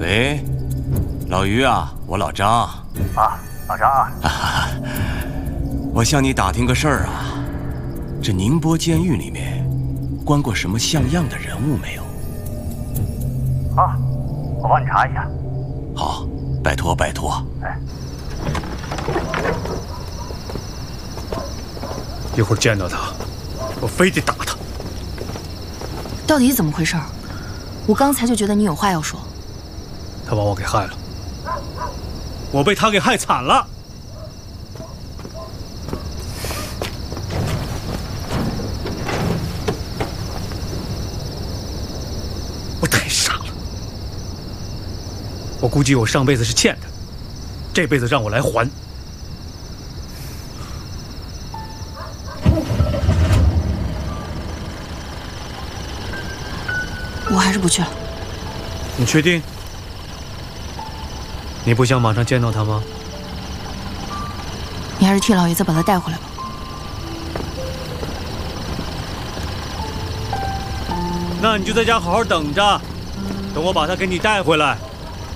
喂，老于啊，我老张。 啊，老张啊。 我向你打听个事儿啊，这宁波监狱里面关过什么像样的人物没有？ 啊，我帮你查一下。 好，拜托拜托。 哎， 一会儿见到他，我非得打他。 到底怎么回事？我刚才就觉得你有话要说。 他把我给害了，我被他给害惨了。我太傻了，我估计我上辈子是欠他，这辈子让我来还。 我还是不去了。 你确定？你不想马上见到他吗？ 你还是替老爷子把他带回来吧。 那你就在家好好等着，等我把他给你带回来。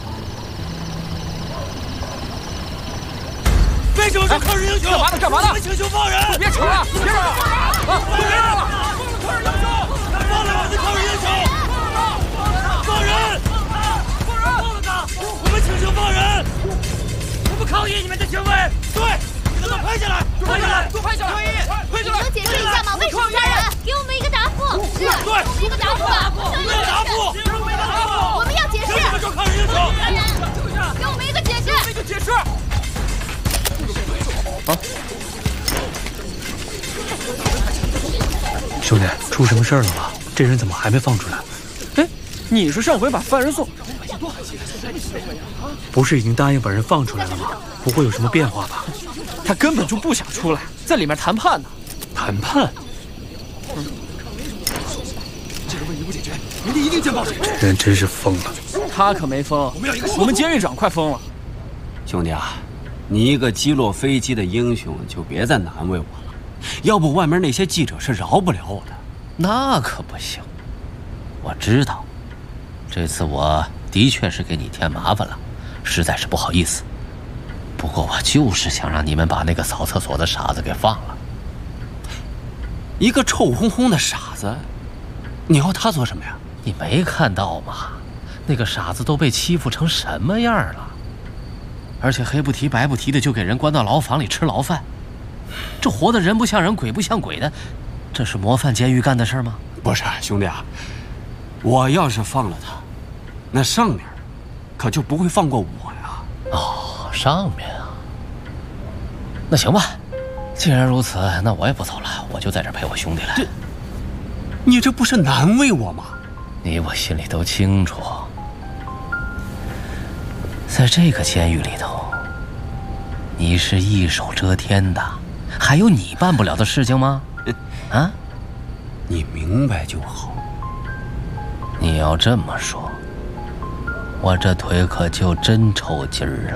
为什么说抗日英雄？干嘛呢？干嘛呢？我们请求放人！别吵了，别吵了！放人！放人！放了我的抗日英雄！放人！放人！放了他！我们请求放人！我不抗议你们的行为。对，给他们拍下来，拍下来，都拍下来！拍下来！ 能解释一下吗？为什么杀人？给我们一个答复。是，给我们一个答复。 给我们一个答复！ 我们要解释。 为什么说抗日英雄？ 给我们一个解释。 一个解释。 啊！兄弟，出什么事儿了吗？这人怎么还没放出来？ 哎，你是上回把犯人送…… 不是已经答应把人放出来了吗？不会有什么变化吧？ 他根本就不想出来，在里面谈判呢。 谈判？ 这个问题不解决，明天一定见报纸。 这人真是疯了。 他可没疯，我们监狱长快疯了。 兄弟啊！你一个击落飞机的英雄，就别再难为我了，要不外面那些记者是饶不了我的。 那可不行，我知道，这次我的确是给你添麻烦了，实在是不好意思。不过我就是想让你们把那个扫厕所的傻子给放了。 一个臭烘烘的傻子，你要他做什么呀？ 你没看到吗？那个傻子都被欺负成什么样了？而且黑不提白不提的就给人关到牢房里吃牢饭，这活得人不像人鬼不像鬼的，这是模范监狱干的事吗？ 不是，兄弟啊，我要是放了他，那上面可就不会放过我呀。 哦，上面啊，那行吧，既然如此，那我也不走了，我就在这陪我兄弟了。 你这不是难为我吗？ 你我心里都清楚。在这个监狱里头，你是一手遮天的，还有你办不了的事情吗？啊？ 你明白就好。 你要这么说，我这腿可就真抽筋儿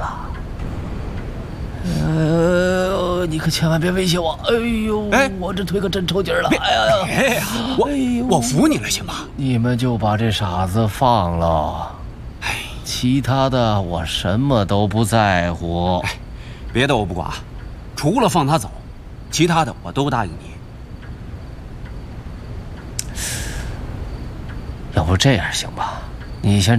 了。你可千万别威胁我！哎呦，我这腿可真抽筋儿了！哎呀， 别呀，我服你了，行吧？ 你们就把这傻子放了。其他的我什么都不在乎， 别的我不管，除了放他走，其他的我都答应你。 要不这样行吧？你先